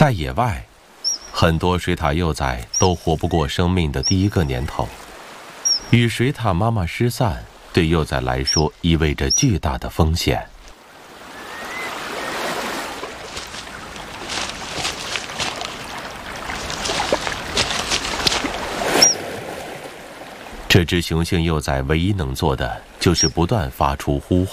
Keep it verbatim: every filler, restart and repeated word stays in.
在野外，很多水獭幼崽都活不过生命的第一个年头。与水獭妈妈失散，对幼崽来说意味着巨大的风险。这只雄性幼崽唯一能做的，就是不断发出呼唤。